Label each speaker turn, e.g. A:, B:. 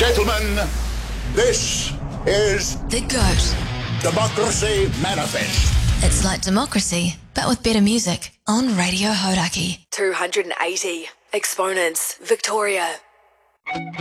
A: Gentlemen, this is
B: The GOAT.
A: Democracy Manifest.
B: It's like democracy, but with better music on Radio Hauraki.
C: 280 Exponents, Victoria.